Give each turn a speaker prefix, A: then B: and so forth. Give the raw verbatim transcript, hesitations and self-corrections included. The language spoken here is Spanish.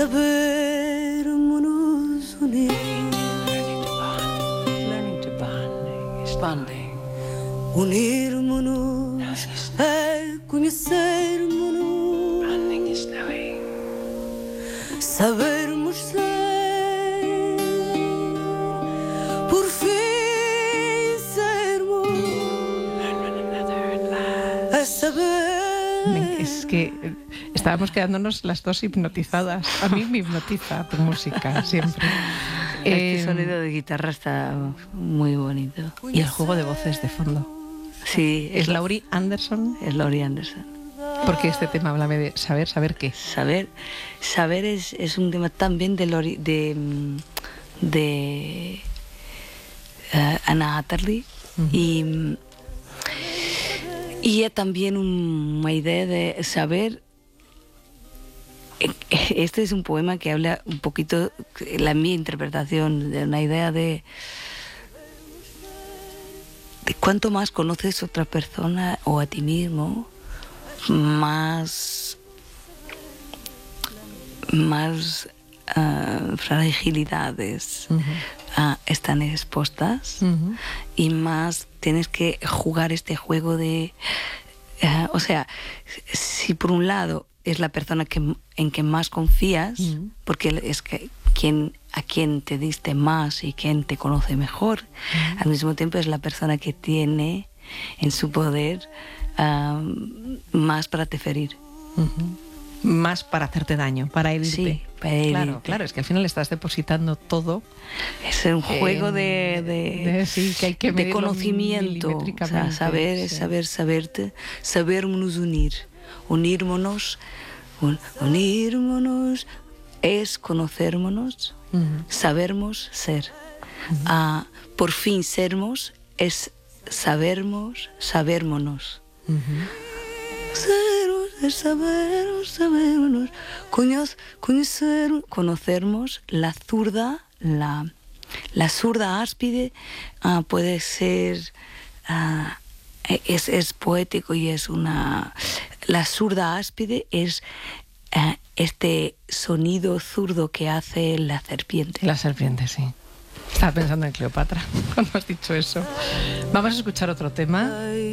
A: sabermos unir.
B: Learning to bond is bonding.
A: Unirmos-nos é conhecermos-nos.
B: Bonding is knowing.
A: Sabermos ser, por fim sermos.
B: Learn one another at last.
A: É saber.
C: Es que estábamos quedándonos las dos hipnotizadas. A mí me hipnotiza tu música siempre.
D: Este
C: Eh,
D: sonido de guitarra está muy bonito.
C: y el juego de voces de fondo.
D: Sí,
C: Es Laurie Anderson,
D: es Laurie Anderson.
C: porque este tema háblame de saber, saber qué.
D: Saber, saber es, es un tema también de Laurie, de, mm, de uh, Anna Atterley.
C: Uh-huh.
D: y, mm, y es también un- una idea de saber. Este es un poema que habla un poquito, la mi interpretación, de una idea de de cuanto más conoces a otra persona o a ti mismo, más más ah, fragilidades
C: Uh-huh.
D: ah, están expuestas,
C: Uh-huh.
D: y más tienes que jugar este juego de ah, o sea, si por un lado es la persona que, en que más confías,
C: Uh-huh.
D: porque es que quien, a quien te diste más y quien te conoce mejor,
C: Uh-huh.
D: al mismo tiempo es la persona que tiene en su poder ah, más para te ferir.
C: Uh-huh. Más para hacerte daño, para herirte.
D: Sí, para
C: Claro,
D: herirte.
C: claro, es que al final estás depositando todo.
D: Es un juego
C: Eh,
D: de, de,
C: de- sí, que hay que
D: de
C: medirlo
D: conocimiento. O sea,
C: milimétricamente,
D: saber es
C: sí.
D: saber, saberte, sabernos unir. Unírmonos, un, unírmonos es conocermonos,
C: Uh-huh.
D: sabermos ser. Ah, por fin sermos es sabermos, sabérmonos.
C: Uh-huh.
D: Sermos es sabernos, sabernos. Coños, conocer, conocermos la zurda, la, la zurda áspide ah, puede ser, ah, es, es poético y es una... La zurda áspide es ah, este sonido zurdo que hace la serpiente.
C: La serpiente, sí. Estaba pensando en Cleopatra cuando has dicho eso. Vamos a escuchar otro tema.